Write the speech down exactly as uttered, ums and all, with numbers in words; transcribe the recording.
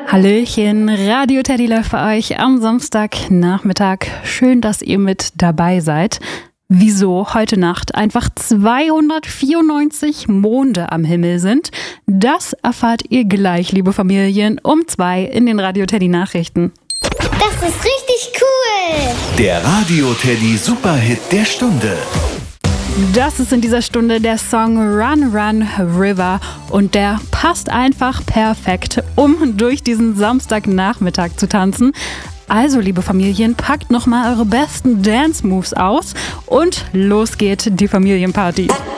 Hallöchen, Radio Teddy läuft für euch am Samstagnachmittag. Schön, dass ihr mit dabei seid. Wieso heute Nacht einfach zweihundertvierundneunzig Monde am Himmel sind, das erfahrt ihr gleich, liebe Familien, um zwei in den Radio Teddy Nachrichten. Das ist richtig cool! Der Radio Teddy Superhit der Stunde. Das ist in dieser Stunde der Song Run Run River und der passt einfach perfekt, um durch diesen Samstagnachmittag zu tanzen. Also, liebe Familien, packt nochmal eure besten Dance-Moves aus und los geht die Familienparty.